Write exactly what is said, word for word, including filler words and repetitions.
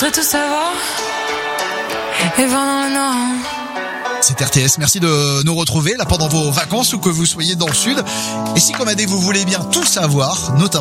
voudrais tout savoir. Et va dans le nord. C'est R T S, merci de nous retrouver là pendant vos vacances ou que vous soyez dans le sud. Et si comme A D vous voulez bien tout savoir, notamment